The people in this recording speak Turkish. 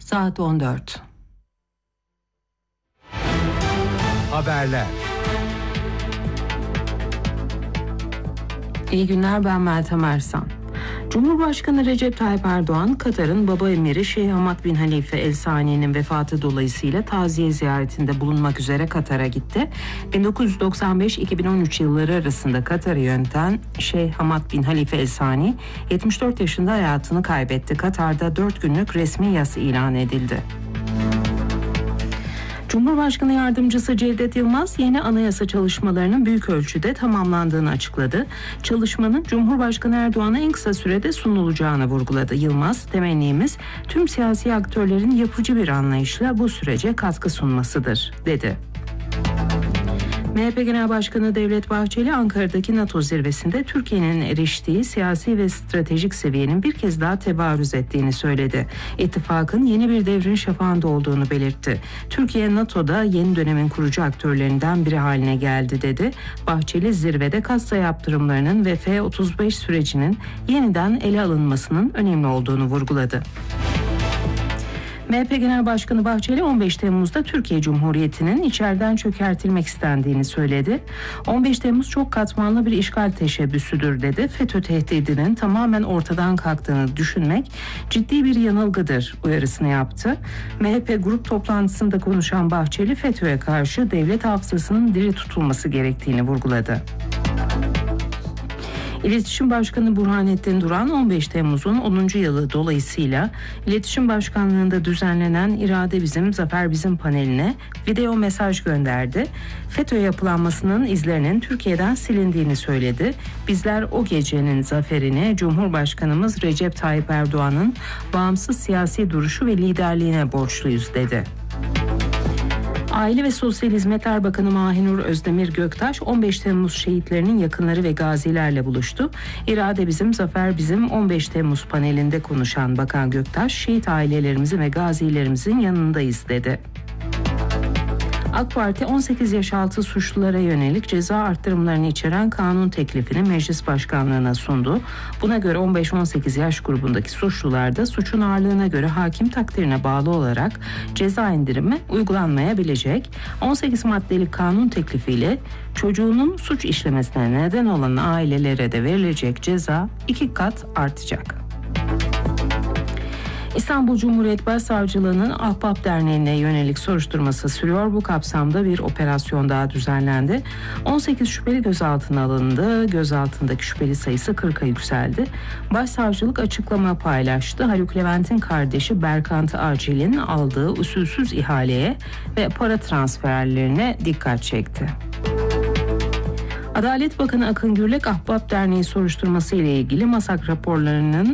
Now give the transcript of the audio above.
Saat 14. Haberler. İyi günler, ben Meltem Ersan. Cumhurbaşkanı Recep Tayyip Erdoğan, Katar'ın baba emiri Şeyh Hamad bin Halife El Sani'nin vefatı dolayısıyla taziye ziyaretinde bulunmak üzere Katar'a gitti. 1995-2013 yılları arasında Katar'ı yöneten Şeyh Hamad bin Halife El Sani, 74 yaşında hayatını kaybetti. Katar'da 4 günlük resmi yas ilan edildi. Cumhurbaşkanı Yardımcısı Cevdet Yılmaz yeni anayasa çalışmalarının büyük ölçüde tamamlandığını açıkladı. Çalışmanın Cumhurbaşkanı Erdoğan'a en kısa sürede sunulacağını vurguladı. Yılmaz, temennimiz tüm siyasi aktörlerin yapıcı bir anlayışla bu sürece katkı sunmasıdır, dedi. MHP Genel Başkanı Devlet Bahçeli, Ankara'daki NATO zirvesinde Türkiye'nin eriştiği siyasi ve stratejik seviyenin bir kez daha tebarüz ettiğini söyledi. İttifakın yeni bir devrin şafağında olduğunu belirtti. Türkiye, NATO'da yeni dönemin kurucu aktörlerinden biri haline geldi, dedi. Bahçeli, zirvede kassa yaptırımlarının ve F-35 sürecinin yeniden ele alınmasının önemli olduğunu vurguladı. MHP Genel Başkanı Bahçeli, 15 Temmuz'da Türkiye Cumhuriyeti'nin içeriden çökertilmek istendiğini söyledi. 15 Temmuz çok katmanlı bir işgal teşebbüsüdür, dedi. FETÖ tehdidinin tamamen ortadan kalktığını düşünmek ciddi bir yanılgıdır uyarısını yaptı. MHP grup toplantısında konuşan Bahçeli, FETÖ'ye karşı devlet hafızasının diri tutulması gerektiğini vurguladı. İletişim Başkanı Burhanettin Duran, 15 Temmuz'un 10. yılı dolayısıyla İletişim Başkanlığı'nda düzenlenen İrade Bizim, Zafer Bizim paneline video mesaj gönderdi. FETÖ yapılanmasının izlerinin Türkiye'den silindiğini söyledi. Bizler o gecenin zaferini Cumhurbaşkanımız Recep Tayyip Erdoğan'ın bağımsız siyasi duruşu ve liderliğine borçluyuz, dedi. Aile ve Sosyal Hizmetler Bakanı Mahinur Özdemir Göktaş, 15 Temmuz şehitlerinin yakınları ve gazilerle buluştu. İrade Bizim, Zafer Bizim 15 Temmuz panelinde konuşan Bakan Göktaş, şehit ailelerimizin ve gazilerimizin yanındayız, dedi. AK Parti 18 yaş altı suçlulara yönelik ceza arttırımlarını içeren kanun teklifini meclis başkanlığına sundu. Buna göre 15-18 yaş grubundaki suçlularda suçun ağırlığına göre hakim takdirine bağlı olarak ceza indirimi uygulanmayabilecek. 18 maddelik kanun teklifiyle çocuğunun suç işlemesine neden olan ailelere de verilecek ceza 2 kat artacak. İstanbul Cumhuriyet Başsavcılığı'nın Ahbap Derneği'ne yönelik soruşturması sürüyor. Bu kapsamda bir operasyon daha düzenlendi. 18 şüpheli gözaltına alındı. Gözaltındaki şüpheli sayısı 40'a yükseldi. Başsavcılık açıklama paylaştı. Haluk Levent'in kardeşi Berkant Acil'in aldığı usulsüz ihaleye ve para transferlerine dikkat çekti. Adalet Bakanı Akın Gürlek, Ahbap Derneği soruşturması ile ilgili MASAK raporlarının